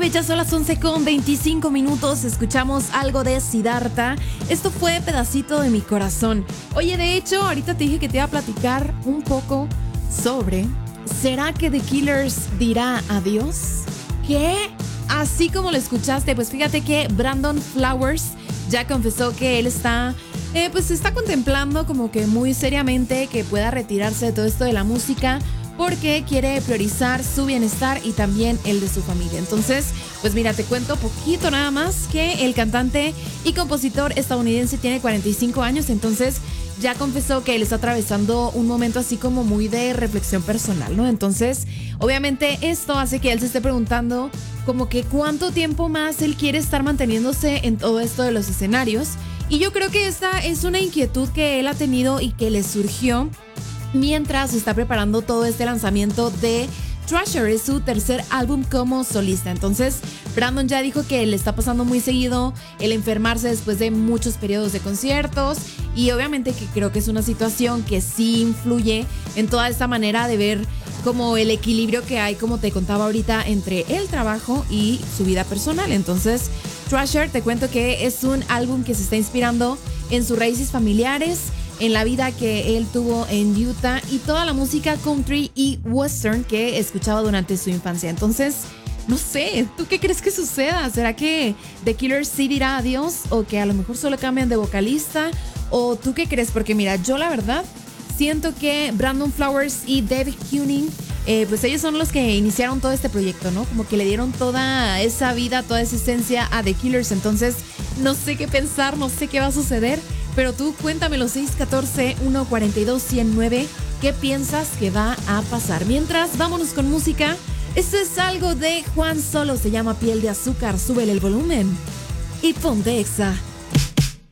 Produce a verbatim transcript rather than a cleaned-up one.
nueve, ya son las once con veinticinco minutos. Escuchamos algo de Siddhartha. Esto fue Pedacito de mi corazón. Oye, de hecho, ahorita te dije que te iba a platicar un poco sobre ¿será que The Killers dirá adiós? ¿Qué? Así como lo escuchaste, pues fíjate que Brandon Flowers ya confesó que él está, eh, pues está contemplando como que muy seriamente que pueda retirarse de todo esto de la música, porque quiere priorizar su bienestar y también el de su familia. Entonces, pues mira, te cuento poquito nada más que el cantante y compositor estadounidense tiene cuarenta y cinco años, entonces ya confesó que él está atravesando un momento así como muy de reflexión personal, ¿no? Entonces, obviamente esto hace que él se esté preguntando como que cuánto tiempo más él quiere estar manteniéndose en todo esto de los escenarios. Y yo creo que esta es una inquietud que él ha tenido y que le surgió mientras se está preparando todo este lanzamiento de Thrasher, es su tercer álbum como solista. Entonces, Brandon ya dijo que le está pasando muy seguido el enfermarse después de muchos periodos de conciertos, y obviamente que creo que es una situación que sí influye en toda esta manera de ver como el equilibrio que hay, como te contaba ahorita, entre el trabajo y su vida personal. Entonces, Thrasher, te cuento que es un álbum que se está inspirando en sus raíces familiares, en la vida que él tuvo en Utah y toda la música country y western que escuchaba durante su infancia. Entonces, no sé, ¿tú qué crees que suceda? ¿Será que The Killers sí dirá adiós o que a lo mejor solo cambian de vocalista? ¿O tú qué crees? Porque mira, yo la verdad siento que Brandon Flowers y Dave Hewing, eh, pues ellos son los que iniciaron todo este proyecto, ¿no? Como que le dieron toda esa vida, toda esa esencia a The Killers. Entonces, no sé qué pensar, no sé qué va a suceder. Pero tú cuéntamelo, seis uno cuatro, uno cuatro dos, uno cero nueve. ¿Qué piensas que va a pasar? Mientras, vámonos con música. Esto es algo de Juan Solo, se llama Piel de Azúcar. Súbele el volumen y ponte Exa.